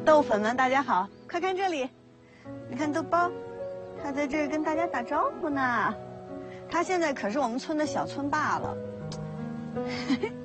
豆粉们，大家好，快看这里，你看豆包，他在这儿跟大家打招呼呢。他现在可是我们村的小村霸了。